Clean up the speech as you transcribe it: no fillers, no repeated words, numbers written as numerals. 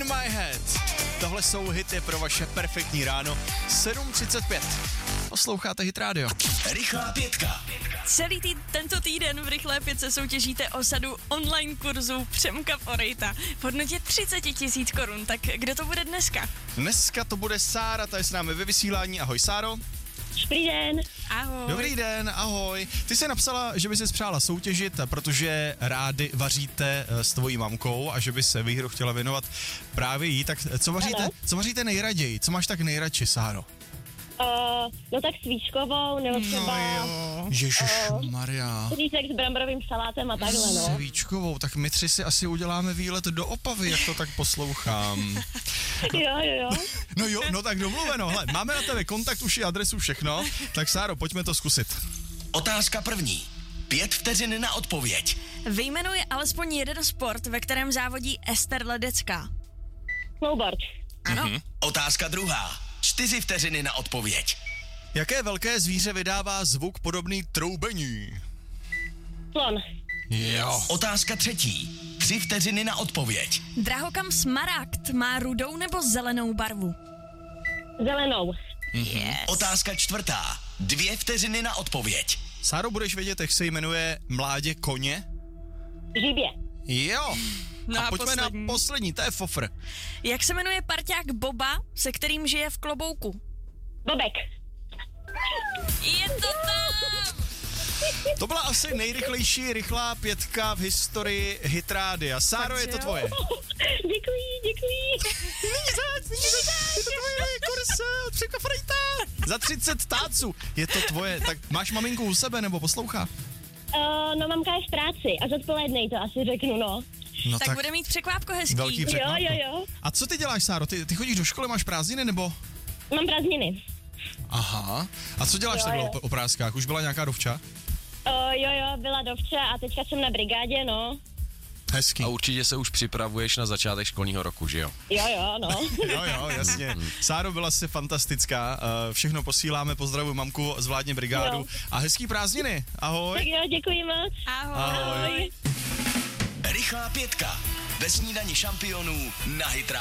In My Head. Tohle jsou hity pro vaše perfektní ráno. 7:35. Posloucháte Hit Radio. Rychlá pětka. Celý tento týden v Rychlé pětce soutěžíte o sadu online kurzu Přemka Forejta v hodnotě 30 000 korun. Tak kdo to bude dneska? Dneska to bude Sára, ta je s námi ve vysílání. Ahoj, Sáro. Dobrý den. Ahoj. Dobrý den, ahoj. Ty jsi napsala, že by si přála soutěžit, protože rády vaříte s tvojí mamkou a že by se výhru chtěla věnovat právě jí. Tak co vaříte nejraději? Co máš tak nejradši, Sáro? No tak svíčkovou, nebo třeba Ježišmarja. řízek s bramborovým salátem a takhle, no. Svíčkovou, tak my tři si asi uděláme výlet do Opavy, jak to tak poslouchám. Jo. No tak domluveno, hele, máme na tebe kontakt, už i adresu, všechno, tak Sáro, pojďme to zkusit. Otázka první. 5 vteřin na odpověď. Vyjmenuj alespoň jeden sport, ve kterém závodí Ester Ledecká. Snowboard. Ano. Otázka druhá. 4 vteřiny na odpověď. Jaké velké zvíře vydává zvuk podobný troubení? Slon. Jo. Otázka třetí. 3 vteřiny na odpověď. Drahokam Smaragd má rudou nebo zelenou barvu? Zelenou. Yes. Otázka čtvrtá. 2 vteřiny na odpověď. Sáro, budeš vědět, jak se jmenuje mládě koně? Žibě. Jo. No a a pojďme poslední. na poslední, to je fofr. Jak se jmenuje parťák Boba, se kterým žije v klobouku? Bobek. Je to tam! To byla asi nejrychlejší rychlá pětka v historii Hit Rádia. Sáro, je to jo. tvoje. Děkuji. Je to tvoje kurz od Přemka Forejta. Za 30 táců. Je to tvoje. Tak máš maminku u sebe nebo poslouchá? No mamka je v práci a zodpovědnej to asi řeknu, no. No Tak bude mít překvápko hezký. velký překvapko. Jo. A co ty děláš, Sáro? Ty chodíš do školy, máš prázdniny nebo? Mám prázdniny. Aha. A co děláš takhle o prázdkách? Už byla nějaká dovča? Jo, byla dovča a teďka jsem na brigádě, no. Hezký. A určitě se už připravuješ na začátek školního roku, že jo? Jo, no. Jo, jasně. Sáro, byla jsi fantastická. Všechno posíláme, pozdravuji mamku, zvládně brigádu. Jo. A hezký prázdniny. Ahoj. Tak jo, děkuji moc. Ahoj. Ahoj. Rychlá pětka. Ve snídani šampionů na Hit Radio.